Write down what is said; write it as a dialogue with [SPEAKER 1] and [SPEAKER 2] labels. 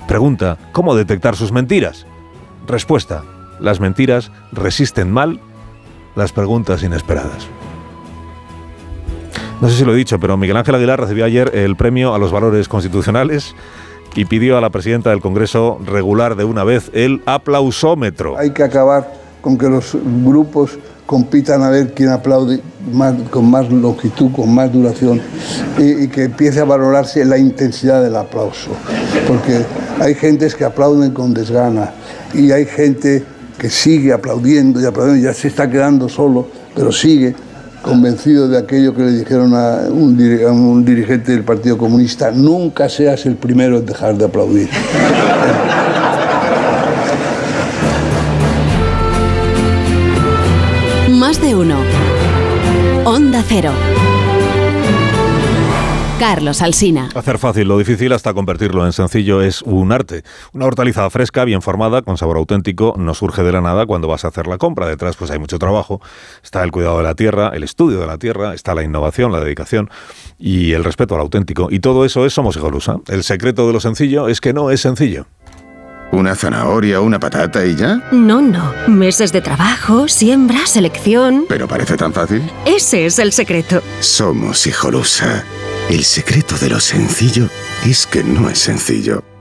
[SPEAKER 1] Pregunta, ¿cómo detectar sus mentiras? Respuesta, las mentiras resisten mal las preguntas inesperadas. No sé si lo he dicho, pero Miguel Ángel Aguilar recibió ayer el premio a los valores constitucionales y pidió a la presidenta del Congreso regular de una vez el aplausómetro.
[SPEAKER 2] Hay que acabar con que los grupos compitan a ver quién aplaude más, con más longitud, con más duración, y que empiece a valorarse la intensidad del aplauso. Porque hay gentes que aplauden con desgana y hay gente que sigue aplaudiendo y aplaudiendo, ya se está quedando solo, pero sigue convencido de aquello que le dijeron a un dirigente del Partido Comunista: nunca seas el primero en dejar de aplaudir.
[SPEAKER 3] Más de uno. Onda Cero. Carlos Alsina.
[SPEAKER 1] Hacer fácil lo difícil hasta convertirlo en sencillo es un arte. Una hortaliza fresca, bien formada, con sabor auténtico, no surge de la nada cuando vas a hacer la compra. Detrás pues hay mucho trabajo. Está el cuidado de la tierra, el estudio de la tierra, está la innovación, la dedicación y el respeto al auténtico. Y todo eso es Somos Hijolusa. El secreto de lo sencillo es que no es sencillo.
[SPEAKER 4] ¿Una zanahoria, una patata y ya?
[SPEAKER 5] No. Meses de trabajo, siembra, selección...
[SPEAKER 4] ¿Pero parece tan fácil?
[SPEAKER 5] Ese es el secreto.
[SPEAKER 4] Somos Hijolusa. El secreto de lo sencillo es que no es sencillo.